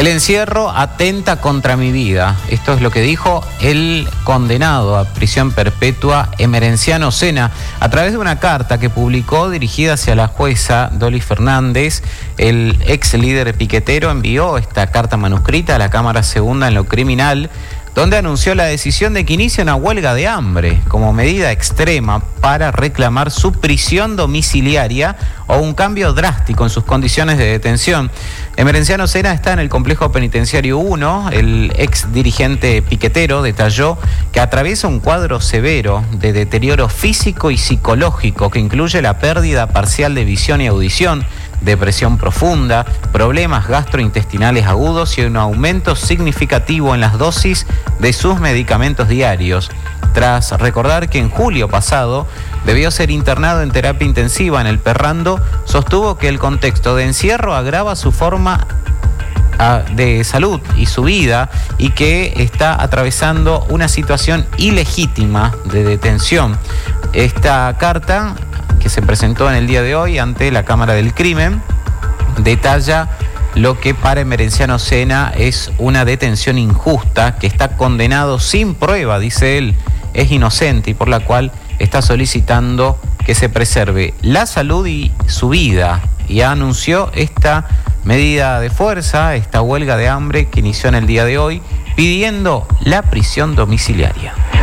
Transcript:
El encierro atenta contra mi vida. Esto es lo que dijo el condenado a prisión perpetua Emerenciano Sena a través de una carta que publicó dirigida hacia la jueza Dolly Fernández. El ex líder piquetero envió esta carta manuscrita a la Cámara Segunda en lo criminal, donde anunció la decisión de que inicie una huelga de hambre como medida extrema para reclamar su prisión domiciliaria o un cambio drástico en sus condiciones de detención. Emerenciano Sena está en el complejo penitenciario 1. El ex dirigente piquetero detalló que atraviesa un cuadro severo de deterioro físico y psicológico que incluye la pérdida parcial de visión y audición, depresión profunda, problemas gastrointestinales agudos y un aumento significativo en las dosis de sus medicamentos diarios. Tras recordar que en julio pasado debió ser internado en terapia intensiva en el Perrando, sostuvo que el contexto de encierro agrava su forma de salud y su vida y que está atravesando una situación ilegítima de detención. Esta carta, que se presentó en el día de hoy ante la Cámara del Crimen, detalla lo que para Emerenciano Sena es una detención injusta, que está condenado sin prueba, dice él, es inocente y por la cual está solicitando que se preserve la salud y su vida. Y anunció esta medida de fuerza, esta huelga de hambre que inició en el día de hoy, pidiendo la prisión domiciliaria.